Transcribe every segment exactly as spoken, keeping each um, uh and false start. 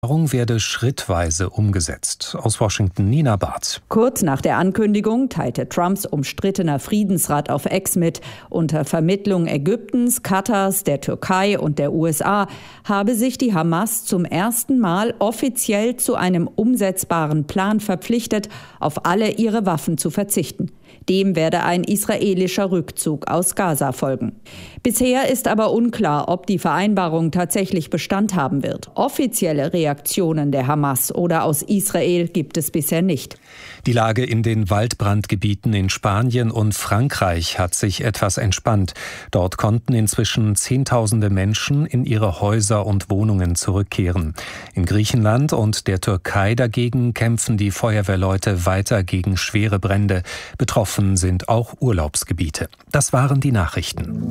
werde schrittweise umgesetzt. Aus Washington Nina Barth. Kurz nach der Ankündigung teilte Trumps umstrittener Friedensrat auf X mit, unter Vermittlung Ägyptens, Katars, der Türkei und der U S A habe sich die Hamas zum ersten Mal offiziell zu einem umsetzbaren Plan verpflichtet, auf alle ihre Waffen zu verzichten. Dem werde ein israelischer Rückzug aus Gaza folgen. Bisher ist aber unklar, ob die Vereinbarung tatsächlich Bestand haben wird. Offizielle Reaktionen der Hamas oder aus Israel gibt es bisher nicht. Die Lage in den Waldbrandgebieten in Spanien und Frankreich hat sich etwas entspannt. Dort konnten inzwischen Zehntausende Menschen in ihre Häuser und Wohnungen zurückkehren. In Griechenland und der Türkei dagegen kämpfen die Feuerwehrleute weiter gegen schwere Brände. Betroffen sind auch Urlaubsgebiete. Das waren die Nachrichten.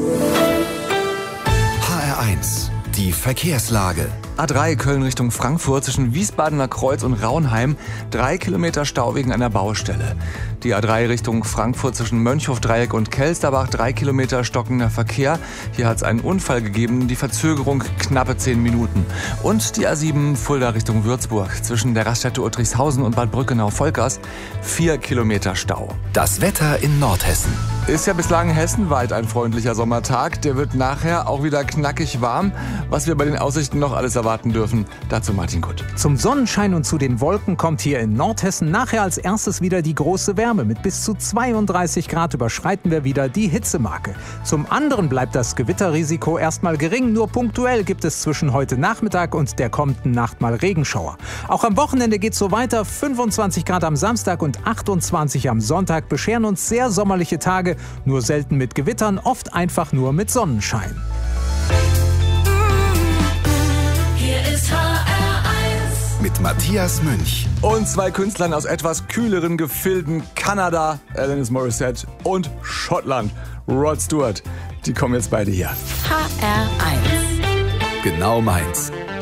H R eins, die Verkehrslage. A drei Köln Richtung Frankfurt zwischen Wiesbadener Kreuz und Raunheim. Drei Kilometer Stau wegen einer Baustelle. Die A drei Richtung Frankfurt zwischen Mönchhof-Dreieck und Kelsterbach. Drei Kilometer stockender Verkehr. Hier hat es einen Unfall gegeben. Die Verzögerung knappe zehn Minuten. Und die A sieben Fulda Richtung Würzburg zwischen der Raststätte Uttrichshausen und Bad Brückenau-Volkers. Vier Kilometer Stau. Das Wetter in Nordhessen. Ist ja bislang hessenweit ein freundlicher Sommertag. Der wird nachher auch wieder knackig warm. Was wir bei den Aussichten noch alles erwarten dürfen, dazu Martin Kutt. Zum Sonnenschein und zu den Wolken kommt hier in Nordhessen nachher als erstes wieder die große Wärme. Mit bis zu zweiunddreißig Grad überschreiten wir wieder die Hitzemarke. Zum anderen bleibt das Gewitterrisiko erstmal gering. Nur punktuell gibt es zwischen heute Nachmittag und der kommenden Nacht mal Regenschauer. Auch am Wochenende geht es so weiter. fünfundzwanzig Grad am Samstag und achtundzwanzig am Sonntag bescheren uns sehr sommerliche Tage. Nur selten mit Gewittern, oft einfach nur mit Sonnenschein. Mit Matthias Münch und zwei Künstlern aus etwas kühleren Gefilden, Kanada, Alanis Morissette und Schottland, Rod Stewart. Die kommen jetzt beide hier. H R eins. Genau meins.